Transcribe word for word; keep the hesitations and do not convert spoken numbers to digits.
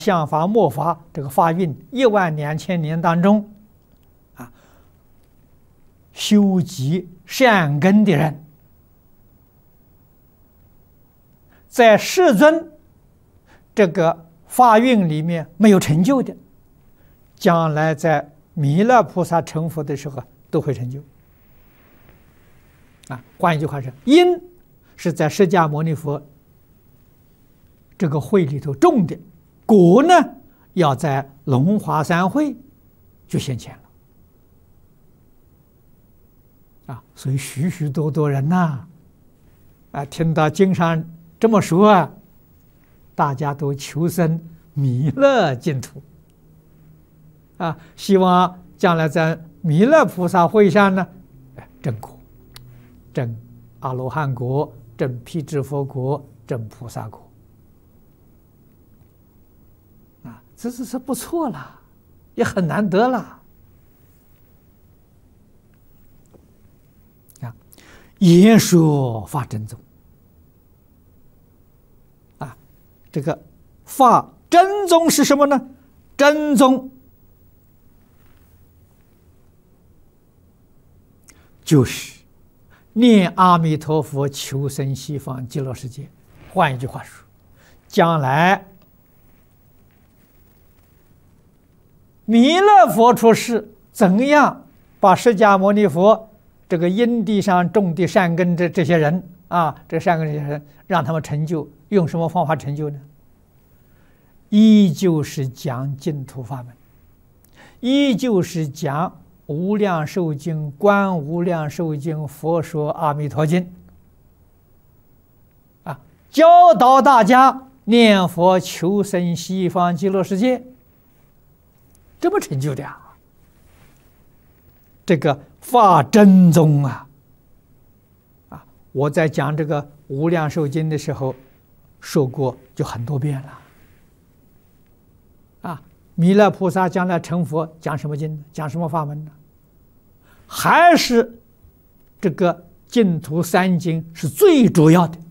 相法、末法这个法运一万两千年当中，啊，修集善根的人，在世尊这个法运里面没有成就的，将来在弥勒菩萨成佛的时候都会成就。啊，换一句话说，因是在释迦牟尼佛这个会里头种的，果呢要在龙华三会就现前了。啊，所以许许多多人呐，啊，听到经上这么说啊，大家都求生弥勒净土。啊，希望将来在弥勒菩萨会上呢，证果，证阿罗汉果，证辟支佛果，证菩萨果。啊，这是是不错了，也很难得了。啊，言说法真宗。啊，这个法真宗是什么呢？真宗就是念阿弥陀佛求生西方极乐世界。换一句话说，将来弥勒佛出世，怎样把释迦牟尼佛这个因地上种的善根这这些人啊，这善根这些人，让他们成就，用什么方法成就呢？依旧是讲净土法门，依旧是讲无量寿经、观无量寿经、佛说阿弥陀经，啊，教导大家念佛求生西方极乐世界，这么成就的啊！这个法真宗啊，啊，我在讲这个无量寿经的时候说过，就很多遍了。啊，弥勒菩萨将来成佛，讲什么经？讲什么法门呢？还是这个净土三经是最主要的。